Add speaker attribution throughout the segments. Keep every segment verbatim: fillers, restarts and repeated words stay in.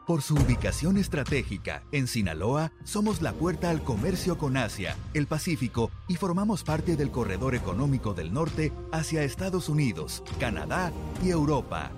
Speaker 1: Por su ubicación estratégica, en Sinaloa, somos la puerta al comercio con Asia, el Pacífico y formamos parte del corredor económico del norte hacia Estados Unidos, Canadá y Europa.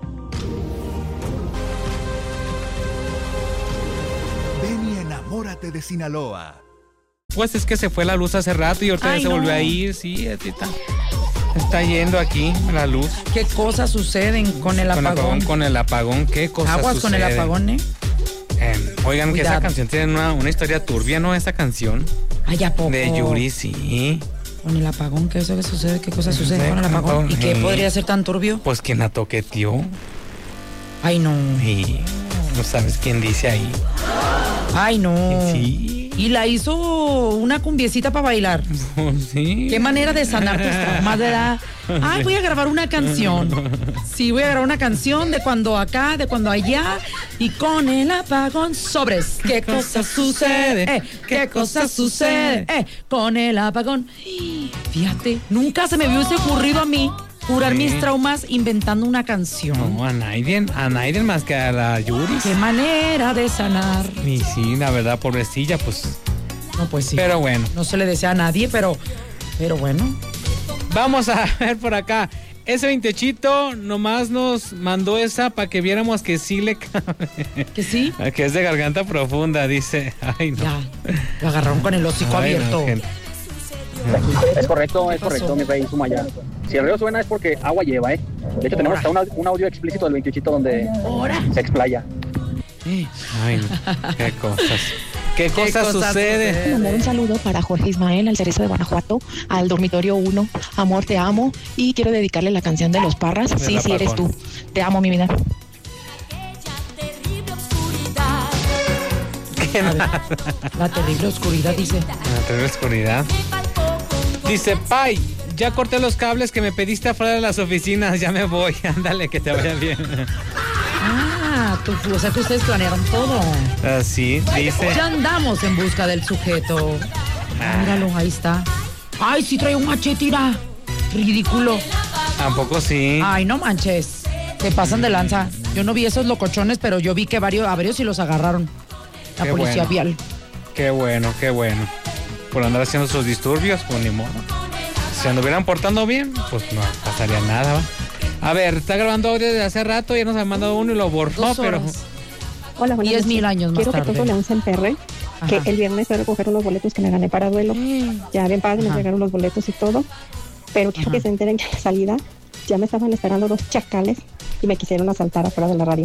Speaker 1: Ven y enamórate de Sinaloa.
Speaker 2: Pues es que se fue la luz hace rato y ahorita
Speaker 3: Ay,
Speaker 2: se
Speaker 3: no.
Speaker 2: volvió a ir, sí, así está. Está yendo aquí la luz.
Speaker 3: ¿Qué cosas suceden con el
Speaker 2: Con,
Speaker 3: apagón?
Speaker 2: con el apagón, ¿qué cosas
Speaker 3: Aguas
Speaker 2: suceden?
Speaker 3: con el apagón, ¿eh?
Speaker 2: Eh, oigan,
Speaker 3: Cuidado.
Speaker 2: que esa canción tiene una, una historia turbia, ¿no? Esa canción
Speaker 3: Ay, ¿a poco?
Speaker 2: de Yuri, sí.
Speaker 3: Con el apagón, ¿qué es eso que sucede? ¿Qué cosa sucede
Speaker 2: Sí,
Speaker 3: con el apagón? ¿Y qué
Speaker 2: sí.
Speaker 3: podría ser tan turbio?
Speaker 2: Pues quien la toqueteó.
Speaker 3: Ay, no.
Speaker 2: Y no sabes quién dice ahí.
Speaker 3: Ay, no.
Speaker 2: Sí.
Speaker 3: Y la hizo una cumbiecita para bailar.
Speaker 2: Sí.
Speaker 3: Qué manera de sanar tus traumas, ¿verdad? Ay, voy a grabar una canción. Sí, voy a grabar una canción de cuando acá, de cuando allá. Y con el apagón sobres. ¿Qué cosa sucede? Eh, ¿Qué cosa sucede? Eh, con el apagón. Fíjate, nunca se me hubiese ocurrido a mí curar
Speaker 2: Sí.
Speaker 3: mis traumas inventando una canción.
Speaker 2: No, a nadie, a nadie más que a la Yuri.
Speaker 3: Qué manera de sanar.
Speaker 2: Y sí, la verdad, pobrecilla, pues.
Speaker 3: No, pues sí.
Speaker 2: Pero bueno.
Speaker 3: No se le desea a nadie, pero, pero bueno.
Speaker 2: Vamos a ver por acá. Ese veintiochito nomás nos mandó esa para que viéramos que sí le cabe.
Speaker 3: ¿Que sí?
Speaker 2: Que es de garganta profunda, dice. Ay, no.
Speaker 3: Ya, lo agarraron con el hocico
Speaker 2: Ay, no,
Speaker 3: abierto.
Speaker 2: gente.
Speaker 4: Es correcto, es
Speaker 3: ¿Qué pasó?
Speaker 4: correcto, mi rey Sumaya. Si el río suena es porque agua lleva, ¿eh? De hecho, tenemos hasta una- un audio explícito del veintiochito donde se explaya.
Speaker 2: Ay, no. Qué cosas. ¿Qué, cosas
Speaker 3: cosas
Speaker 2: suceden?
Speaker 3: suceden?
Speaker 5: Mandar un saludo para Jorge Ismael, al Cerezo de Guanajuato, al Dormitorio uno, Amor, te amo, y quiero dedicarle la canción de Los Parras,
Speaker 2: Del
Speaker 5: Sí, sí eres
Speaker 2: apagón.
Speaker 5: tú, te amo mi vida.
Speaker 2: ¿Qué nada?
Speaker 3: La terrible oscuridad, dice.
Speaker 2: La terrible oscuridad. Dice, Pai, ya corté los cables que me pediste afuera de las oficinas, ya me voy. Ándale, que te vaya bien.
Speaker 3: Ah, tú, o sea que ustedes planearon todo.
Speaker 2: Así, dice.
Speaker 3: Ya andamos en busca del sujeto. Ah, míralo, ahí está. Ay, sí trae un machete, mira. Ridículo.
Speaker 2: Tampoco sí.
Speaker 3: Ay, no manches. Se pasan de lanza. Yo no vi esos locochones, pero yo vi que varios, a varios sí los agarraron. La
Speaker 2: Qué
Speaker 3: policía
Speaker 2: bueno.
Speaker 3: vial.
Speaker 2: Qué bueno, qué bueno. Por andar haciendo sus disturbios, pues ni modo. Si anduvieran portando bien, pues no pasaría nada, ¿va? A ver, está grabando audio desde hace rato, ya nos ha mandado uno y lo borró,
Speaker 3: Dos
Speaker 2: pero...
Speaker 3: horas.
Speaker 6: Hola, buenas
Speaker 3: Diez
Speaker 6: noches.
Speaker 3: mil años más
Speaker 6: Quiero
Speaker 3: tarde.
Speaker 6: que todo León se emperre, que
Speaker 3: Ajá.
Speaker 6: el viernes voy a recoger unos boletos que me gané para duelo. Ya bien padre, me
Speaker 3: Ajá.
Speaker 6: entregaron los boletos y todo. Pero quiero
Speaker 3: Ajá.
Speaker 6: que se enteren que a la salida ya me estaban esperando dos chacales y me quisieron asaltar afuera de la radio.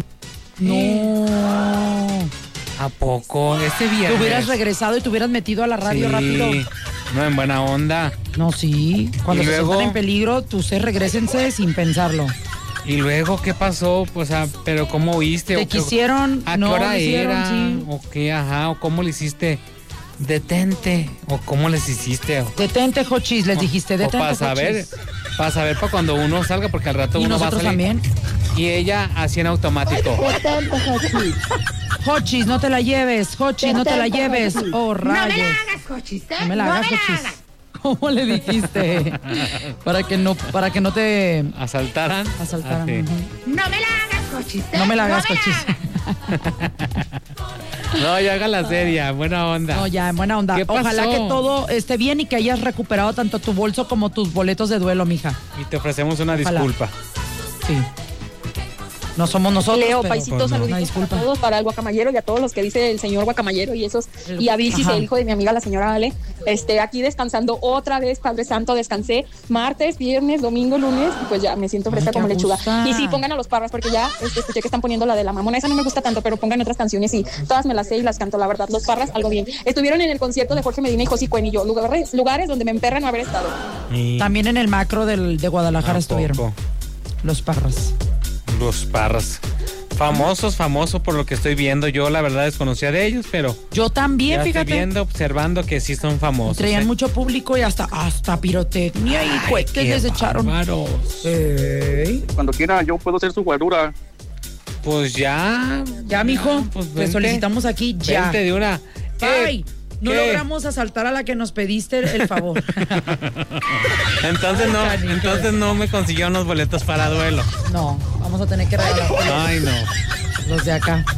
Speaker 3: No.
Speaker 2: ¿A poco? Este
Speaker 3: Te
Speaker 2: viernes.
Speaker 3: hubieras regresado y te hubieras metido a la radio
Speaker 2: Sí,
Speaker 3: rápido.
Speaker 2: no, en buena onda.
Speaker 3: No, sí. Cuando
Speaker 2: Y
Speaker 3: se
Speaker 2: luego-
Speaker 3: sientan en peligro, tú se regrésense sin pensarlo.
Speaker 2: ¿Y luego qué pasó? Pues, ah, pero ¿cómo oíste?
Speaker 3: Te
Speaker 2: ¿O qué-
Speaker 3: quisieron,
Speaker 2: ¿A
Speaker 3: no
Speaker 2: qué hora
Speaker 3: lo hicieron,
Speaker 2: era?
Speaker 3: sí.
Speaker 2: ¿O qué? Ajá, ¿o cómo le hiciste? Detente. ¿O cómo les hiciste? O-
Speaker 3: Detente, Jochis, les dijiste,
Speaker 2: o
Speaker 3: detente,
Speaker 2: para saber,
Speaker 3: Jochis.
Speaker 2: para saber para cuando uno salga, porque al rato
Speaker 3: Y
Speaker 2: uno va a
Speaker 3: nosotros
Speaker 2: salir.
Speaker 3: también.
Speaker 2: Y ella así en automático.
Speaker 3: Jochis, no te la lleves, Jochis, no te la lleves. Oh, rayos.
Speaker 7: No me la hagas, Jochis, ¿eh?
Speaker 3: No me la hagas,
Speaker 7: no me
Speaker 3: Jochis.
Speaker 7: hagas.
Speaker 3: ¿Cómo le dijiste? para que no, para que no te
Speaker 2: ¿Asaltaran?
Speaker 3: asaltaran.
Speaker 2: Así.
Speaker 3: Ujú.
Speaker 7: No me la hagas, Jochis, ¿eh?
Speaker 3: No me la hagas, Jochis.
Speaker 2: No, ya haga la serie, buena onda.
Speaker 3: No, ya, en buena onda.
Speaker 2: ¿Qué pasó?
Speaker 3: Ojalá que todo esté bien y que hayas recuperado tanto tu bolso como tus boletos de duelo, mija.
Speaker 2: Y te ofrecemos una
Speaker 3: Ojalá.
Speaker 2: disculpa.
Speaker 3: Sí. No somos nosotros,
Speaker 8: Leo,
Speaker 3: pero
Speaker 8: paisitos,
Speaker 2: pues no.
Speaker 3: una
Speaker 8: saluditos
Speaker 3: disculpa.
Speaker 8: a todos, para el guacamayero y a todos los que dice el señor guacamayero y esos,
Speaker 3: El-
Speaker 8: y a Vilchis,
Speaker 3: Ajá.
Speaker 8: el hijo de mi amiga la señora Ale, este, aquí descansando otra vez, Padre Santo, descansé martes, viernes, domingo, lunes, y pues ya me siento fresca
Speaker 3: Ay, qué
Speaker 8: como lechuga.
Speaker 3: gusta.
Speaker 8: Y sí, pongan a los Parras, porque ya este, escuché que están poniendo la de la Mamona, esa no me gusta tanto, pero pongan otras canciones y todas me las sé y las canto, la verdad, los Parras, algo bien. Estuvieron en el concierto de Jorge Medina y José Cuen y yo, lugares, lugares donde me emperran no haber estado.
Speaker 2: Y
Speaker 3: También en el macro del, de Guadalajara
Speaker 2: tampoco.
Speaker 3: estuvieron los Parras.
Speaker 2: Los Parras. Famosos, famosos por lo que estoy viendo. Yo la verdad desconocía de ellos, pero
Speaker 3: Yo también,
Speaker 2: ya
Speaker 3: fíjate.
Speaker 2: estoy viendo, observando que sí son famosos.
Speaker 3: Traían
Speaker 2: ¿eh?
Speaker 3: mucho público y hasta, hasta pirotecnia y cohetes
Speaker 2: Qué
Speaker 3: les echaron.
Speaker 2: bárbaros.
Speaker 3: Ey.
Speaker 4: Cuando quiera, yo puedo ser su guarura.
Speaker 2: Pues ya.
Speaker 3: Ya, mijo,
Speaker 2: pues
Speaker 3: te
Speaker 2: vente.
Speaker 3: solicitamos aquí ya.
Speaker 2: Vente de una.
Speaker 3: Ay,
Speaker 2: ¿Qué?
Speaker 3: no
Speaker 2: ¿Qué?
Speaker 3: logramos asaltar a la que nos pediste el favor.
Speaker 2: Entonces no,
Speaker 3: Canijo.
Speaker 2: entonces no me consiguió unos boletos para duelo.
Speaker 3: No, vamos a tener que regalar
Speaker 2: Ay, no.
Speaker 3: los de acá.